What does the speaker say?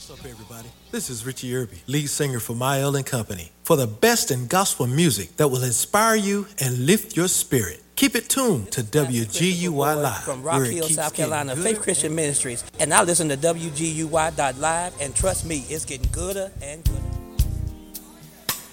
What's up, everybody? This is Richie Irby, lead singer for Mael and Company. For the best in gospel music that will inspire you and lift your spirit, keep it tuned to WGUY Live from Rock Hill, South Carolina, Faith Christian Ministries. And I listen to WGUY.live, and trust me, it's getting gooder and gooder.